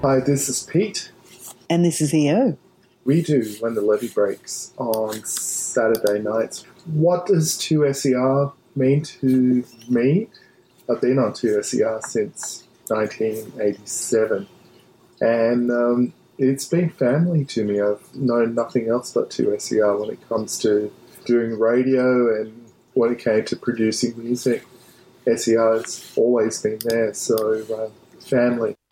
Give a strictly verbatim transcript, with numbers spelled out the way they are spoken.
Hi, this is Pete. And this is E O. We do When the Levee Breaks on Saturday nights. What does two S E R mean to me? I've been on two S E R since nineteen eighty-seven. And um, it's been family to me. I've known nothing else but two S E R when it comes to doing radio and when it came to producing music. S E R has always been there, so uh, family.